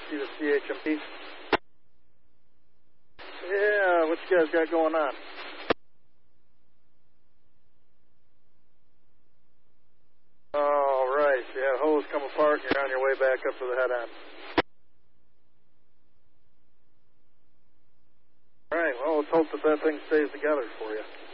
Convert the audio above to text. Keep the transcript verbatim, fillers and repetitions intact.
see the C H M P. Yeah, what you guys got going on? All right, so you had a hose come apart and you're on your way back up to the head end. All right, well, let's hope that that thing stays together for you.